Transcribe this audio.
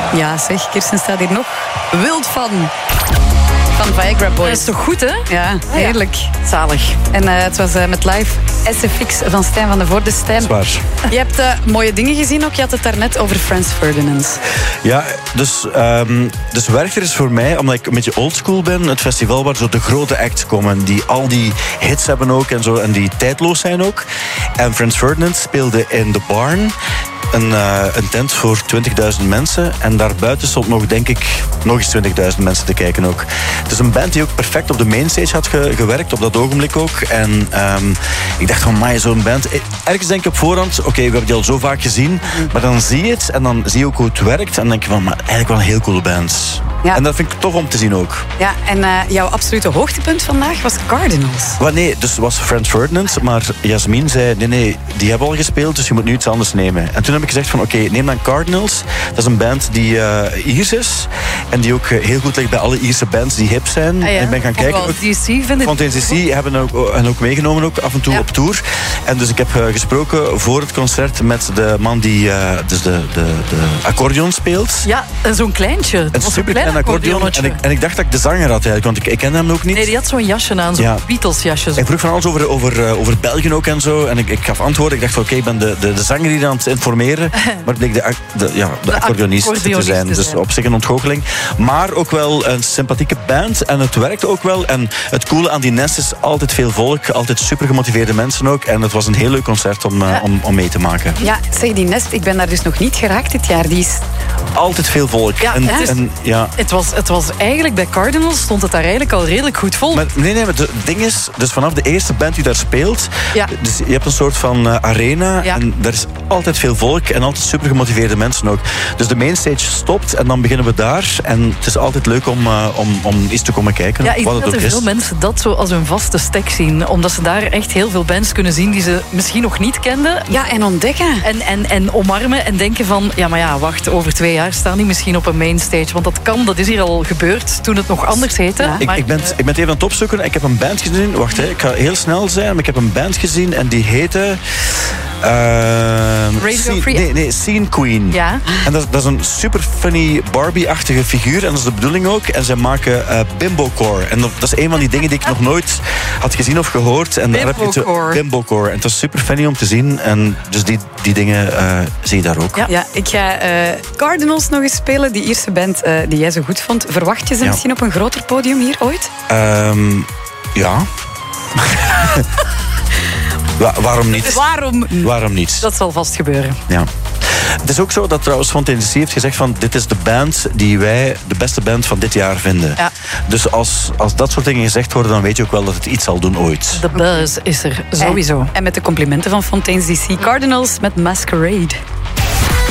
Ja, zeg, Kirsten staat hier nog wild van Viagra Boys. Dat is toch goed, hè? Ja, heerlijk. Zalig. En het was met live SFX van Stijn van de Voorde. Stijn, Zwaar. je hebt mooie dingen gezien ook. Je had het daarnet over Franz Ferdinand. Ja, dus Werchter is voor mij, omdat ik een beetje oldschool ben, het festival waar zo de grote acts komen, die al die hits hebben ook en zo, en die tijdloos zijn ook. En Franz Ferdinand speelde in The Barn. Een tent voor 20.000 mensen. En daarbuiten stond nog, denk ik, nog eens 20.000 mensen te kijken ook. Het is een band die ook perfect op de mainstage had gewerkt, op dat ogenblik ook. En ik dacht van, maar zo'n band... Ergens denk ik op voorhand, oké, we hebben die al zo vaak gezien. Maar dan zie je het en dan zie je ook hoe het werkt. En dan denk je van, maar eigenlijk wel een heel coole band. Ja. En dat vind ik tof om te zien ook. Ja, en jouw absolute hoogtepunt vandaag was Cardinals. Nee, dus het was Franz Ferdinand. Maar Jasmin zei, nee, die hebben al gespeeld, dus je moet nu iets anders nemen. En toen heb ik gezegd van, oké, neem dan Cardinals. Dat is een band die Iers is. En die ook heel goed ligt bij alle Ierse bands die hip zijn. En ik ben gaan kijken. Fontaine DC hebben ook meegenomen ook af en toe op tour. En dus ik heb gesproken voor het concert met de man die dus de accordeon speelt. Ja, en zo'n kleintje. Een super klein accordeon. En ik dacht dat ik de zanger had eigenlijk, want ik ken hem ook niet. Nee, die had zo'n jasje aan, zo'n Beatles jasje. Ik vroeg van alles over België ook en zo. En ik gaf antwoorden. Ik dacht van, oké, ik ben de zanger die aan het informeren. Maar het bleek de accordeonist te zijn. Dus op zich een ontgoocheling. Maar ook wel een sympathieke band. En het werkt ook wel. En het coole aan die Nest is altijd veel volk. Altijd super gemotiveerde mensen ook. En het was een heel leuk concert om mee te maken. Ja, zeg, die Nest, ik ben daar dus nog niet geraakt dit jaar. Die is... Altijd veel volk. Ja, het was eigenlijk bij Cardinals stond het daar eigenlijk al redelijk goed vol. Maar het ding is, dus vanaf de eerste band die daar speelt, dus je hebt een soort van arena en daar is altijd veel volk en altijd super gemotiveerde mensen ook. Dus de mainstage stopt en dan beginnen we daar en het is altijd leuk om eens te komen kijken. Ja, ik wat denk het dat ook veel mensen dat zo als een vaste stek zien, omdat ze daar echt heel veel bands kunnen zien die ze misschien nog niet kenden. Ja, en ontdekken. En omarmen en denken van, wacht, over 2 jaar staan die misschien op een mainstage, want dat is hier al gebeurd toen het nog anders heette. Ja. Ik ben het even aan het opzoeken. Ik heb een band gezien. Wacht, ik ga heel snel zijn. Maar ik heb een band gezien en die heette... Scene Queen. Ja. En dat is een super funny Barbie-achtige figuur. En dat is de bedoeling ook. En zij maken bimbo-core. En dat is een van die dingen die ik nog nooit had gezien of gehoord. En daar heb je bimbo-core. En het was super funny om te zien. En dus die dingen zie je daar ook. Ja, ik ga Cardinals nog eens spelen. Die Ierse band die jij zo goed vond. Verwacht je ze misschien op een groter podium hier ooit? Ja. Waarom niet? Waarom niet? Dat zal vast gebeuren. Ja. Het is ook zo dat trouwens Fontaine DC heeft gezegd van dit is de band die wij de beste band van dit jaar vinden. Ja. Dus als dat soort dingen gezegd worden, dan weet je ook wel dat het iets zal doen ooit. De buzz is er sowieso. En met de complimenten van Fontaine DC, Cardinals met Masquerade.